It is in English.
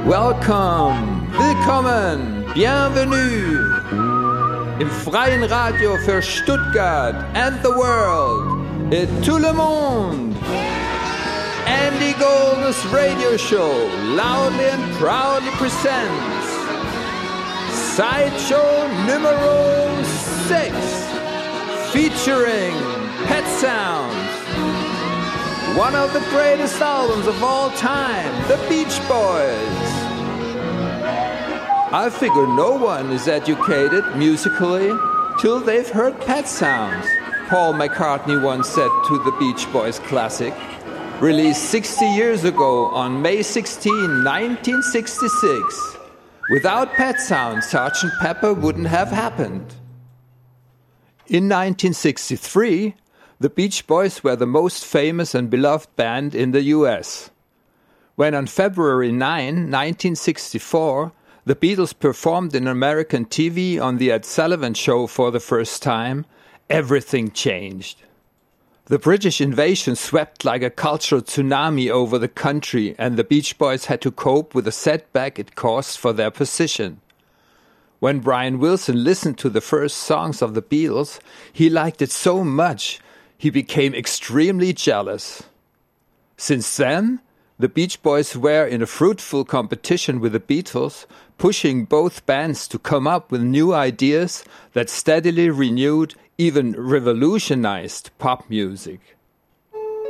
Welcome, willkommen, bienvenue im freien Radio für Stuttgart and the world, et tout le monde. Andy Gold's radio show loudly and proudly presents Sideshow numero 6, featuring Pet Sounds, one of the greatest albums of all time, The Beach Boys. I figure no one is educated musically till they've heard Pet Sounds, Paul McCartney once said to the Beach Boys classic, released 60 years ago on May 16, 1966. Without Pet Sounds, Sgt. Pepper wouldn't have happened. In 1963, the Beach Boys were the most famous and beloved band in the US. When on February 9, 1964, the Beatles performed in American TV on The Ed Sullivan Show for the first time, everything changed. The British invasion swept like a cultural tsunami over the country, and the Beach Boys had to cope with the setback it caused for their position. When Brian Wilson listened to the first songs of the Beatles, he liked it so much he became extremely jealous. Since then, the Beach Boys were in a fruitful competition with the Beatles, pushing both bands to come up with new ideas that steadily renewed, even revolutionized pop music.